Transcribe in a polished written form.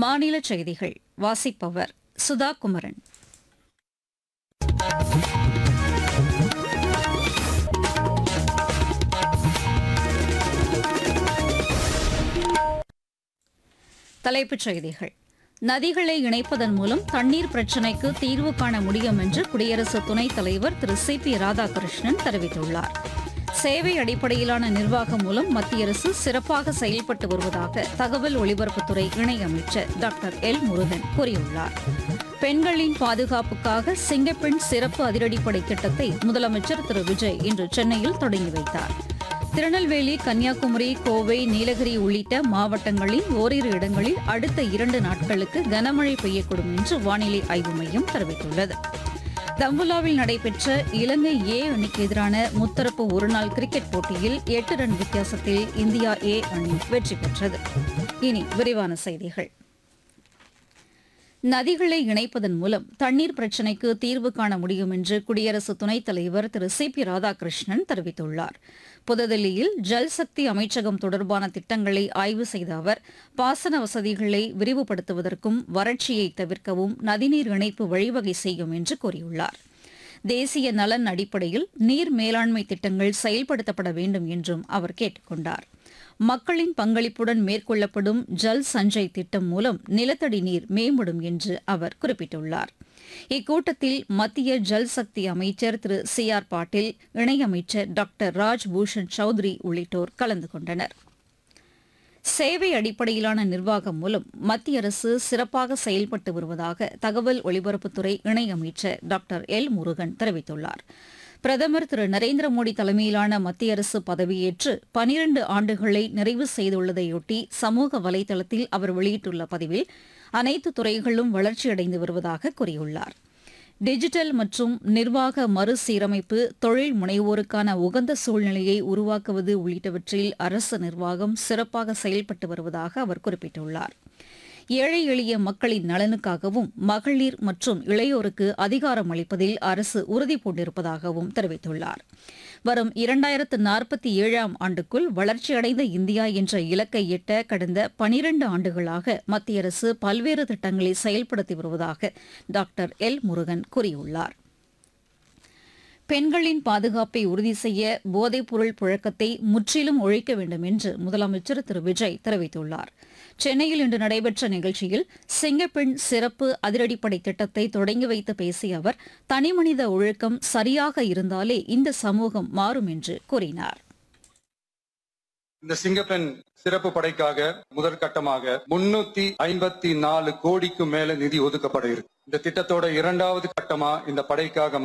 மாநில செய்திகள் வாசிப்பவர் சுதா குமரன். தலைப்புச் செய்திகள். நதிகளை இணைப்பதன் மூலம் தண்ணீர் பிரச்சினைக்கு தீர்வு காண முடியும் என்று குடியரசு துணைத் தலைவர் திரு சி.பி. ராதாகிருஷ்ணன் தெரிவித்துள்ளார். சேவை அடிப்படையிலான நிர்வாகம் மூலம் மத்திய அரசு சிறப்பாக செயல்பட்டு வருவதாக தகவல் ஒலிபரப்புத்துறை இணையமைச்சர் டாக்டர் எல். முருகன் கூறியுள்ளார். பெண்களின் பாதுகாப்புக்காக சிங்கப்பெண் சிறப்பு அதிரடிப்படை திட்டத்தை முதலமைச்சர் திரு விஜய் இன்று சென்னையில் தொடங்கி வைத்தார். திருநெல்வேலி, கன்னியாகுமரி, கோவை, நீலகிரி உள்ளிட்ட மாவட்டங்களில் ஓரிரு இடங்களில் அடுத்த 2 நாட்களுக்கு கனமழை பெய்யக்கூடும் என்று வானிலை ஆய்வு மையம் தெரிவித்துள்ளது. தம்புலாவில் நடைபெற்ற இலங்கை ஏ அணிக்கு எதிரான முத்தரப்பு ஒருநாள் கிரிக்கெட் போட்டியில் 8 ரன் வித்தியாசத்தில் இந்தியா ஏ அணி வெற்றி பெற்றது. இனி விரிவான செய்திகள். நதிகளை இணைப்பதன் மூலம் தண்ணீர் பிரச்சினைக்கு தீர்வு காண முடியும் என்று குடியரசு துணைத் தலைவர் திரு சி.பி. ராதாகிருஷ்ணன் தெரிவித்துள்ளார். புதுதில்லியில் ஜல்சக்தி அமைச்சகம் தொடர்பான திட்டங்களை ஆய்வு செய்த அவர் பாசன வசதிகளை விரிவுபடுத்துவதற்கும் வறட்சியை தவிர்க்கவும் நதிநீர் இணைப்பு வழிவகை செய்யும் என்று கூறியுள்ளார். தேசிய நலன் அடிப்படையில் நீர் மேலாண்மை திட்டங்கள் செயல்படுத்தப்பட வேண்டும் என்றும் அவர் கேட்டுக் கொண்டார். மக்களின் பங்களிப்புடன் மேற்கொள்ளப்படும் ஜல் சஞ்சய் திட்டம் மூலம் நிலத்தடி நீர் மேம்படும் என்று அவர் குறிப்பிட்டுள்ளார். இக்கூட்டத்தில் மத்திய ஜல் சக்தி அமைச்சர் திரு சி ஆர் பாட்டீல், இணையமைச்சர் டாக்டர் ராஜ்பூஷன் சௌத்ரி உள்ளிட்டோர் கலந்து கொண்டனர். சேவை அடிப்படையிலான நிர்வாகம் மூலம் மத்திய அரசு சிறப்பாக செயல்பட்டு வருவதாக தகவல் ஒலிபரப்புத்துறை இணையமைச்சர் டாக்டர் எல். முருகன் தெரிவித்துள்ளார். பிரதமர் திரு நரேந்திர மோடி தலைமையிலான மத்திய அரசு பதவியேற்று 12 ஆண்டுகளை நிறைவு செய்துள்ளதையொட்டி சமூக வலைதளத்தில் அவர் வெளியிட்டுள்ள பதிவில் அனைத்து துறைகளும் வளர்ச்சியடைந்து வருவதாக கூறியுள்ளார். டிஜிட்டல் மற்றும் நிர்வாக மறுசீரமைப்பு, தொழில் முனைவோருக்கான உகந்த சூழ்நிலையை உருவாக்குவது உள்ளிட்டவற்றில் அரசு நிர்வாகம் சிறப்பாக செயல்பட்டு வருவதாக அவர் குறிப்பிட்டுள்ளார். ஏழை எளிய மக்களின் நலனுக்காகவும் மகளிர் மற்றும் இளையோருக்கு அதிகாரம் அளிப்பதில் அரசு உறுதிபூண்டிருப்பதாகவும் தெரிவித்துள்ளார். வரும் 2047ஆம் ஆண்டுக்குள் வளர்ச்சியடைந்த இந்தியா என்ற இலக்கை எட்ட கடந்த 12 ஆண்டுகளாக மத்திய அரசு பல்வேறு திட்டங்களை செயல்படுத்தி வருவதாக டாக்டர் எல். முருகன் கூறியுள்ளார். பெண்களின் பாதுகாப்பை உறுதி செய்ய போதைப்பொருள் புழக்கத்தை முற்றிலும் ஒழிக்க வேண்டும் என்று முதலமைச்சர் திரு விஜய் தெரிவித்துள்ளார். சென்னையில் இன்று நடைபெற்ற நிகழ்ச்சியில் சிங்கப்பெண் சிறப்பு அதிரடிப்படை திட்டத்தை தொடங்கி வைத்து பேசிய அவர் தனிமனித ஒழுக்கம் சரியாக இருந்தாலே இந்த சமூகம் மாறும் என்று கூறினார். இந்த சிங்கப்பெண் சிறப்பு படைக்காக முதற்கட்டமாக 354 கோடிக்கு மேல நிதி ஒதுக்கப்பட இருக்கு. இந்த திட்டத்தோட 2வது கட்டமா இந்த படைக்காக